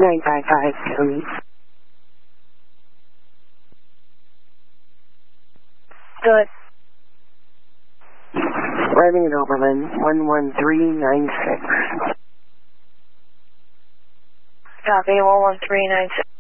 955, Tony. Good. Arriving at Oberlin, 11396. Copy, 11396.